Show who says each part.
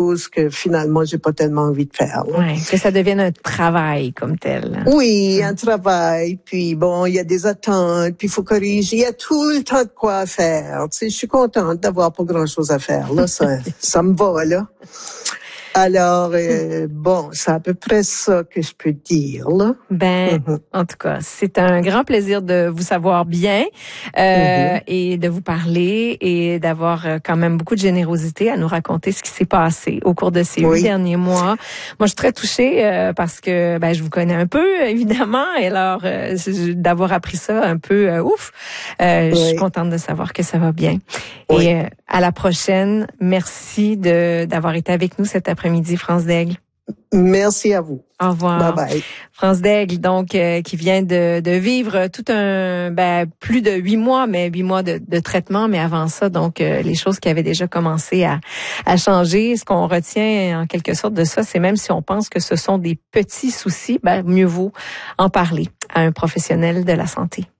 Speaker 1: chose que finalement j'ai pas tellement envie de faire.
Speaker 2: Ouais, que ça devienne un travail comme tel.
Speaker 1: Oui, un travail, puis bon, il y a des attentes, puis il faut corriger, il y a tout le temps de quoi faire. Tu sais, je suis contente d'avoir pas grand-chose à faire. Là, ça me va, là. Alors, bon, c'est à peu près ça que je peux dire, là.
Speaker 2: En tout cas, c'est un grand plaisir de vous savoir bien et de vous parler et d'avoir quand même beaucoup de générosité à nous raconter ce qui s'est passé au cours de ces 8 derniers mois. Moi, je suis très touchée parce que je vous connais un peu, évidemment, et alors d'avoir appris ça un peu, je suis contente de savoir que ça va bien.
Speaker 1: Oui.
Speaker 2: Et à la prochaine. Merci d'avoir été avec nous cet après-midi, France Daigle.
Speaker 1: Merci à vous.
Speaker 2: Au revoir.
Speaker 1: Bye bye.
Speaker 2: France Daigle, donc, qui vient de vivre tout plus de 8 mois, mais 8 mois de traitement. Mais avant ça, donc, les choses qui avaient déjà commencé à changer. Ce qu'on retient, en quelque sorte, de ça, c'est même si on pense que ce sont des petits soucis, mieux vaut en parler à un professionnel de la santé.